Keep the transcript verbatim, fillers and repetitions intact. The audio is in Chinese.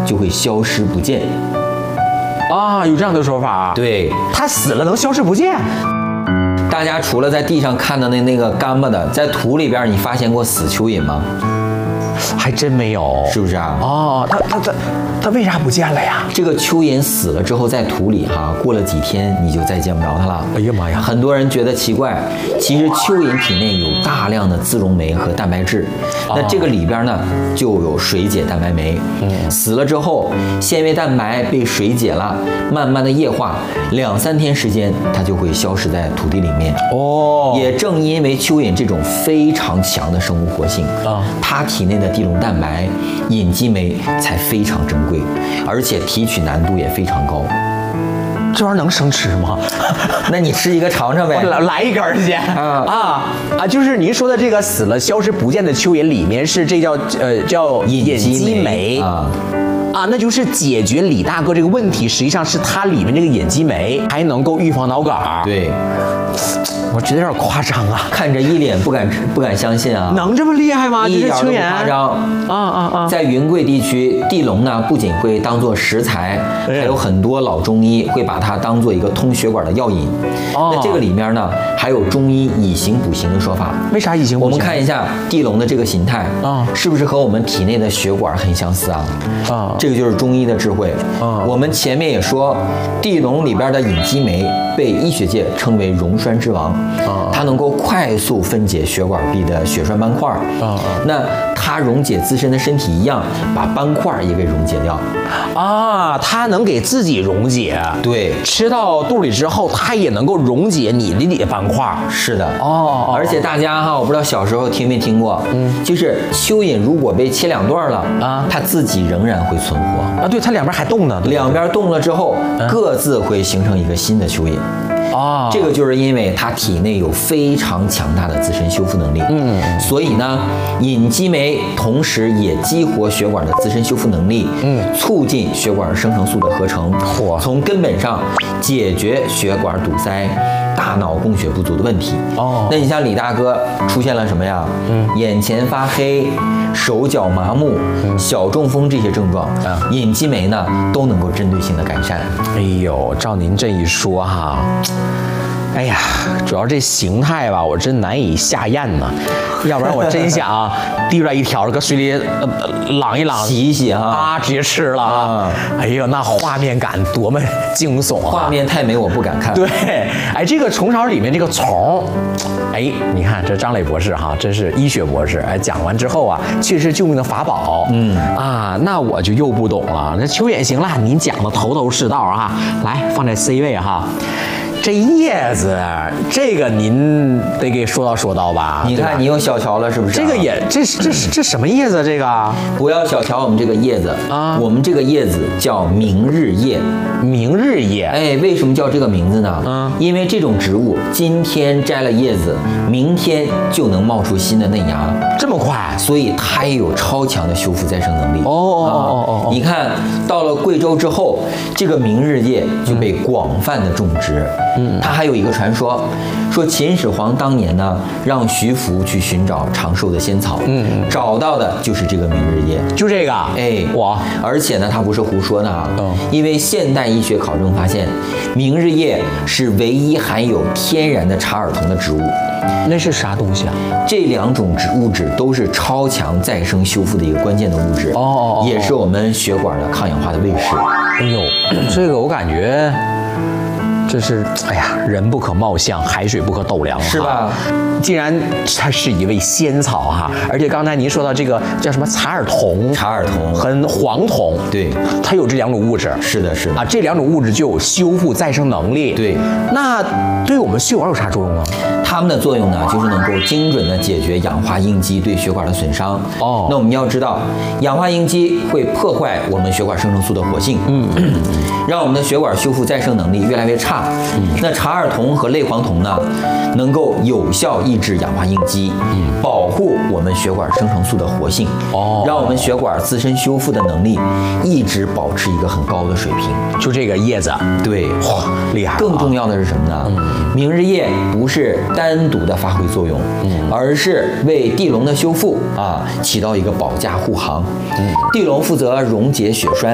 就会消失不见。 啊，有这样的说法？ 对， 它死了能消失不见？ 大家除了在地上看到的那个干巴的，在土里边你发现过死蚯蚓吗？ 还真没有， 是不是啊？ 哦，它它它它为啥不见了呀？ 这个蚯蚓死了之后，在土里哈，过了几天你就再见不着它了。 哎呀妈呀！ 很多人觉得奇怪，其实蚯蚓体内有大量的自溶酶和蛋白质，那这个里边呢就有水解蛋白酶。嗯，死了之后，纤维蛋白被水解了，慢慢的液化，两三天时间它就会消失在土地里面。 哦， 也正因为蚯蚓这种非常强的生物活性啊，它体内的地龙蛋白、隐基酶才非常珍贵，而且提取难度也非常高。 这玩意儿能生吃吗？ 那你吃一个尝尝呗。 来来一根儿去。啊啊啊！就是您说的这个死了消失不见的蚯蚓，里面是这叫呃叫隐基酶啊。啊，那就是解决李大哥这个问题，实际上是它里面这个隐基酶还能够预防脑梗。 对， 我觉得有点夸张啊， 看着一脸不敢不敢相信啊， 能这么厉害吗？ 一点都不夸张啊啊啊！ 在云贵地区，地龙呢不仅会当做食材，还有很多老中医会把它当做一个通血管的药引。哦，那这个里面呢还有中医以形补形的说法。 为啥以形补形？ 我们看一下地龙的这个形态啊，是不是和我们体内的血管很相似啊？啊。这个就是中医的智慧。嗯，我们前面也说，地龙里边的隐基酶被医学界称为溶栓之王。啊，它能够快速分解血管壁的血栓斑块。啊，那它溶解自身的身体一样，把斑块也给溶解掉。 啊，它能给自己溶解。对，吃到肚里之后，它也能够溶解你里的斑块。 是的。哦。而且大家哈，我不知道小时候听没听过，嗯，就是蚯蚓如果被切两段了啊，它自己仍然会存活。 啊，对，它两边还动呢， 两边动了之后，嗯、各自会形成一个新的蚯蚓。哦，这个就是因为它体内有非常强大的自身修复能力。嗯，所以呢，隐基酶同时也激活血管的自身修复能力，嗯，促进血管生成素的合成，嚯，从根本上解决血管堵塞、大脑供血不足的问题。哦，那你像李大哥出现了什么呀？嗯，眼前发黑、手脚麻木、嗯、小中风这些症状，啊，隐基酶呢都能够针对性的改善。 哎呦，照您这一说哈。哎呀，主要这形态吧，我真难以下咽呢。要不然我真想啊，提出来一条，搁水里呃啷一啷， 洗一洗啊， 啊，直接吃了啊！哎呦，那画面感多么惊悚啊！ 画面太美，我不敢看。 对，哎，这个虫巢里面这个虫，哎，你看这张磊博士哈，真是医学博士。哎，讲完之后啊，确实救命的法宝。嗯啊，那我就又不懂了。那蚯蚓行了，您讲的头头是道啊，来放在 C 位哈。这叶子，这个您得给说道说道吧。 你看，你又小瞧了，是不是、啊？ 这个也，这这这什么叶子？这个不要小瞧我们这个叶子啊！我们这个叶子叫明日叶。 明日叶， 哎，为什么叫这个名字呢？嗯，因为这种植物今天摘了叶子，明天就能冒出新的嫩芽， 这么快， 所以它也有超强的修复再生能力。 哦哦哦哦！ 你看到了贵州之后，这个明日叶就被广泛的种植。嗯，它还有一个传说，说秦始皇当年呢，让徐福去寻找长寿的仙草，嗯，找到的就是这个明日叶， 就这个， 哎， 哇！ 而且呢，它不是胡说的啊，嗯，因为现代医学考证发现，明日叶是唯一含有天然的茶尔酮的植物。 那是啥东西啊？ 这两种植物质都是超强再生修复的一个关键的物质，哦，哦哦也是我们血管的抗氧化的卫士。 哎呦，这个我感觉。这是，哎呀，人不可貌相，海水不可斗量， 是吧？ 既然它是一味仙草哈，而且刚才您说到这个叫什么茶尔酮， 茶尔酮和黄酮， 对， 它有这两种物质， 是的，是的啊，这两种物质就有修复再生能力。 对， 那对我们血管有啥作用呢？ 它们的作用呢，就是能够精准的解决氧化应激对血管的损伤。哦，那我们要知道，氧化应激会破坏我们血管生成素的活性，嗯，让我们的血管修复再生能力越来越差。嗯，那茶尔酮和类黄酮呢，能够有效抑制氧化应激，嗯，保护我们血管生成素的活性，哦，让我们血管自身修复的能力一直保持一个很高的水平。 就这个叶子， 对， 哇，厉害！ 更重要的是什么呢？嗯，明日叶不是单独的发挥作用，嗯，而是为地龙的修复啊起到一个保驾护航。嗯，地龙负责溶解血栓。